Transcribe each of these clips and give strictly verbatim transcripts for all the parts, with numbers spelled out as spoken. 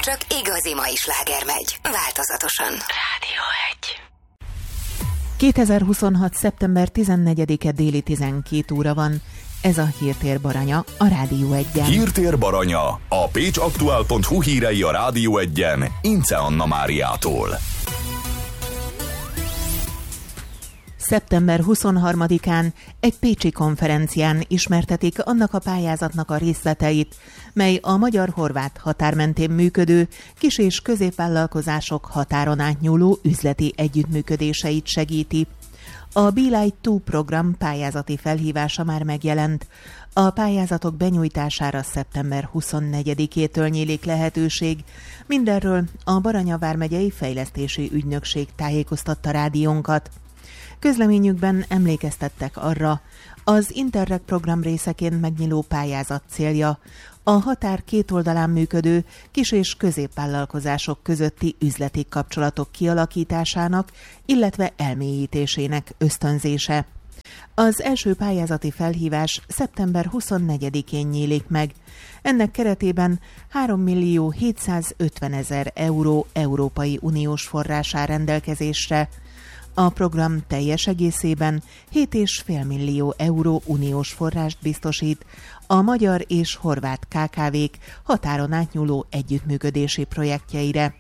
csak igazi mai sláger megy. Változatosan. Rádió egy. kétezer-huszonhat. szeptember tizennegyedike déli tizenkét óra van. Ez a Hírtér Baranya a Rádió egyen. Hírtér Baranya, a pécsaktuál pont hu hírei a Rádió egyen, Ince Anna Máriától. szeptember huszonharmadikán egy pécsi konferencián ismertetik annak a pályázatnak a részleteit, mely a magyar-horvát határ mentén működő kis- és középvállalkozások határon átnyúló üzleti együttműködéseit segíti. A Be Light kettő program pályázati felhívása már megjelent. A pályázatok benyújtására szeptember huszonnegyedikétől nyílik lehetőség. Mindenről a Baranya vármegyei fejlesztési ügynökség tájékoztatta rádiónkat. Közleményükben emlékeztettek arra, az Interreg program részeként megnyíló pályázat célja a határ két oldalán működő kis- és középvállalkozások közötti üzleti kapcsolatok kialakításának, illetve elmélyítésének ösztönzése. Az első pályázati felhívás szeptember huszonnegyedikén nyílik meg. Ennek keretében három millió hétszázötvenezer euró Európai Uniós forrás áll rendelkezésre. A program teljes egészében hét egész öt millió euró uniós forrást biztosít a magyar és horvát ká ká vék határon átnyúló együttműködési projektjeire.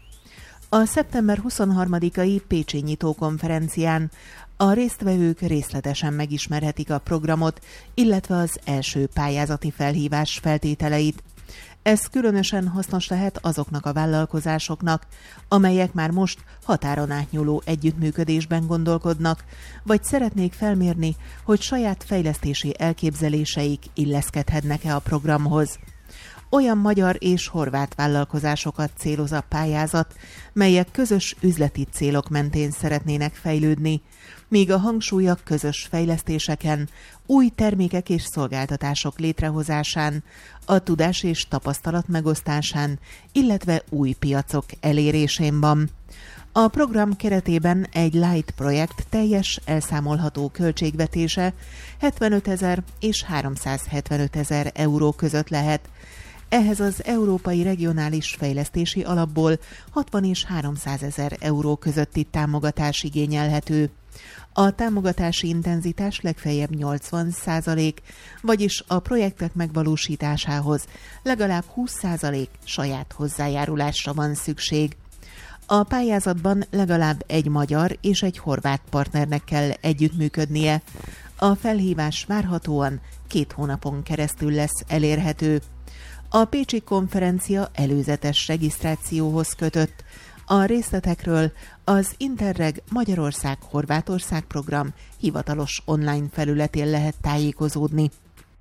A szeptember huszonharmadikai pécsi nyitókonferencián a résztvevők részletesen megismerhetik a programot, illetve az első pályázati felhívás feltételeit. Ez különösen hasznos lehet azoknak a vállalkozásoknak, amelyek már most határon átnyúló együttműködésben gondolkodnak, vagy szeretnék felmérni, hogy saját fejlesztési elképzeléseik illeszkedhetnek-e a programhoz. Olyan magyar és horvát vállalkozásokat céloz a pályázat, melyek közös üzleti célok mentén szeretnének fejlődni, míg a hangsúly a közös fejlesztéseken, új termékek és szolgáltatások létrehozásán, a tudás és tapasztalat megosztásán, illetve új piacok elérésén van. A program keretében egy Light projekt teljes elszámolható költségvetése hetvenötezer és háromszázhetvenötezer euró között lehet. Ehhez az Európai Regionális Fejlesztési Alapból hatvan és háromszázezer euró közötti támogatás igényelhető. A támogatási intenzitás legfeljebb nyolcvan százalék, vagyis a projektek megvalósításához legalább húsz százalék saját hozzájárulásra van szükség. A pályázatban legalább egy magyar és egy horvát partnernek kell együttműködnie. A felhívás várhatóan két hónapon keresztül lesz elérhető. A pécsi konferencia előzetes regisztrációhoz kötött. A részletekről az Interreg Magyarország-Horvátország program hivatalos online felületén lehet tájékozódni.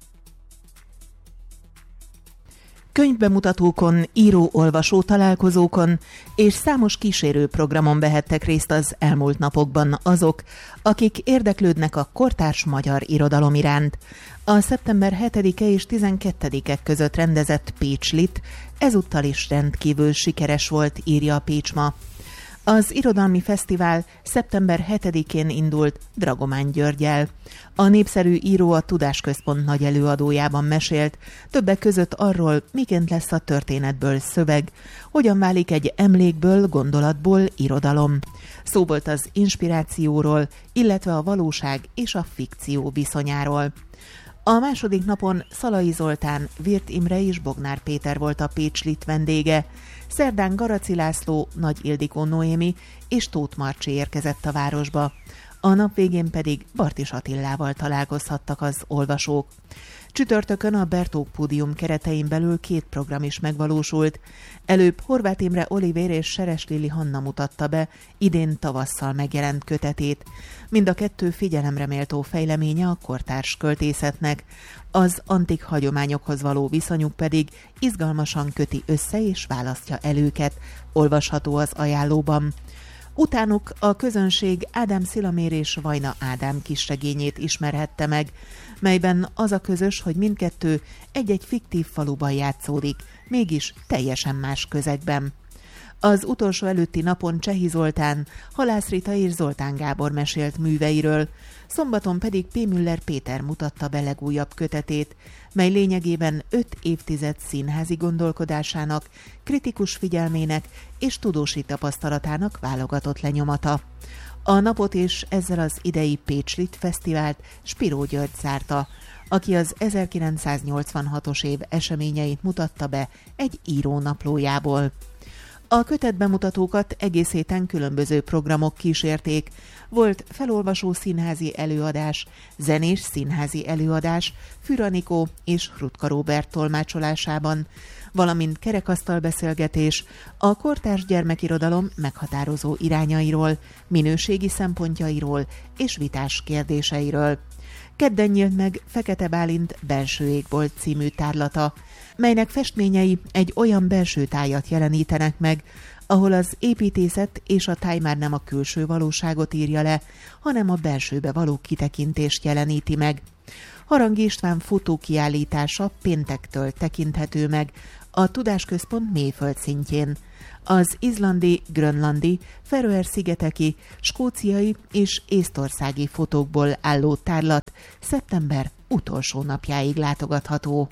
Könyvbemutatókon, író-olvasó találkozókon és számos kísérőprogramon vehettek részt az elmúlt napokban azok, akik érdeklődnek a kortárs magyar irodalom iránt. A szeptember hetedike és tizenkettedike között rendezett Pécslit ezúttal is rendkívül sikeres volt, írja a Pécs Ma. Az irodalmi fesztivál szeptember hetedikén indult Dragomán Györggyel. A népszerű író a Tudásközpont nagy előadójában mesélt, többek között arról, miként lesz a történetből szöveg, hogyan válik egy emlékből, gondolatból irodalom. Szó volt az inspirációról, illetve a valóság és a fikció viszonyáról. A második napon Szalai Zoltán, Virt Imre és Bognár Péter volt a Pécslit vendége. Szerdán Garaci László, Nagy Ildikó Noémi és Tóth Marcsi érkezett a városba. A nap végén pedig Bartis Attillával találkozhattak az olvasók. Csütörtökön a Bertók Pódium keretein belül két program is megvalósult. Előbb Horváth Imre Olivér és Seres Lili Hanna mutatta be idén tavasszal megjelent kötetét. Mind a kettő figyelemre méltó fejleménye a kortárs költészetnek. Az antik hagyományokhoz való viszonyuk pedig izgalmasan köti össze és választja el őket. Olvasható az ajánlóban. Utánuk a közönség Ádám Szilamér és Vajna Ádám kisregényét ismerhette meg, melyben az a közös, hogy mindkettő egy-egy fiktív faluban játszódik, mégis teljesen más közegben. Az utolsó előtti napon Csehi Zoltán, Halász Rita és Zoltán Gábor mesélt műveiről, szombaton pedig P. Müller Péter mutatta be legújabb kötetét, mely lényegében öt évtized színházi gondolkodásának, kritikus figyelmének és tudósi tapasztalatának válogatott lenyomata. A napot és ezzel az idei Pécs Lit Fesztivált Spiró György zárta, aki az ezerkilencszáznyolcvanhatos év eseményeit mutatta be egy írónaplójából. A kötetbemutatókat egész héten különböző programok kísérték. Volt felolvasó színházi előadás, zenés színházi előadás Für Anikó és Hrutka Róbert tolmácsolásában, valamint kerekasztal beszélgetés a kortárs gyermekirodalom meghatározó irányairól, minőségi szempontjairól és vitás kérdéseiről. Kedden nyílt meg Fekete Bálint Belső égbolt című tárlata, melynek festményei egy olyan belső tájat jelenítenek meg, ahol az építészet és a táj már nem a külső valóságot írja le, hanem a belsőbe való kitekintést jeleníti meg. Harangi István fotókiállítása péntektől tekinthető meg a Tudásközpont Mélyföld szintjén. Az izlandi, grönlandi, Feröer-szigeteki, skóciai és észtországi fotókból álló tárlat szeptember utolsó napjáig látogatható.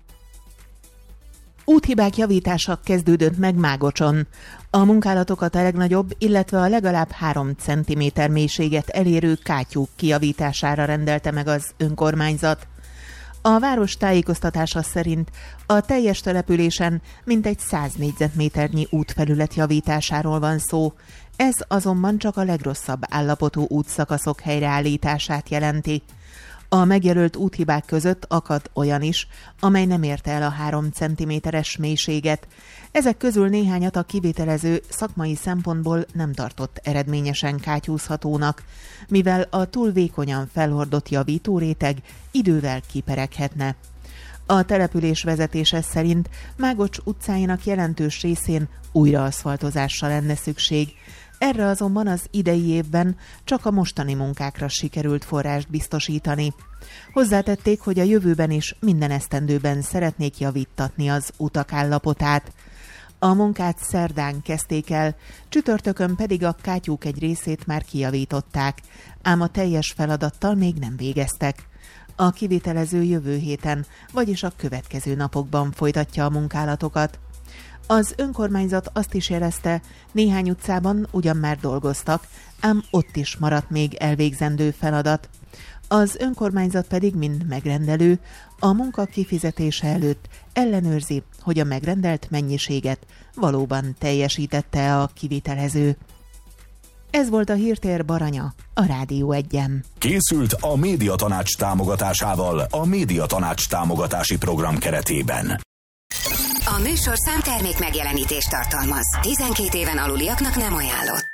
Úthibák javítása kezdődött meg Mágocson. A munkálatokat a legnagyobb, illetve a legalább három centiméter mélységet elérő kátyúk kijavítására rendelte meg az önkormányzat. A város tájékoztatása szerint a teljes településen mintegy száz négyzetméternyi útfelület javításáról van szó. Ez azonban csak a legrosszabb állapotú útszakaszok helyreállítását jelenti. A megjelölt úthibák között akad olyan is, amely nem érte el a három centiméteres mélységet. Ezek közül néhányat a kivitelező szakmai szempontból nem tartott eredményesen kátyúzhatónak, mivel a túl vékonyan felhordott javítóréteg idővel kipereghetne. A település vezetése szerint Mágocs utcáinak jelentős részén újraaszfaltozásra lenne szükség. Erre azonban az idei évben csak a mostani munkákra sikerült forrást biztosítani. Hozzátették, hogy a jövőben is minden esztendőben szeretnék javítatni az utak állapotát. A munkát szerdán kezdték el, csütörtökön pedig a kátyúk egy részét már kijavították, ám a teljes feladattal még nem végeztek. A kivitelező jövő héten, vagyis a következő napokban folytatja a munkálatokat. Az önkormányzat azt is jelezte, néhány utcában ugyan már dolgoztak, ám ott is maradt még elvégzendő feladat. Az önkormányzat pedig, mint megrendelő, a munka kifizetése előtt ellenőrzi, hogy a megrendelt mennyiséget valóban teljesítette a kivitelező. Ez volt a Hírtér Baranya, a Rádió Egyen. Készült a Médiatanács támogatásával a Médiatanács támogatási program keretében. A műsor számtermék megjelenítést tartalmaz. tizenkét éven aluliaknak nem ajánlott.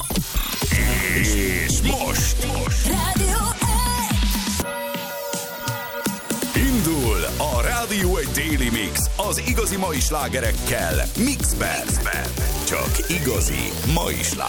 És most! Rádió Indul a Rádió egy Daily Mix az igazi mai slágerekkel Mixben. Csak igazi mai slágerek.